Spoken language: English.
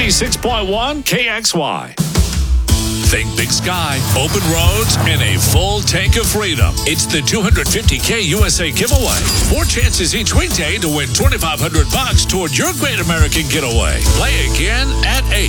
96.1 KXY. Think Big Sky, open roads, and a full tank of freedom. It's the 250K USA giveaway. 4 chances each weekday to win $2,500 toward your great American getaway. Play again at 8.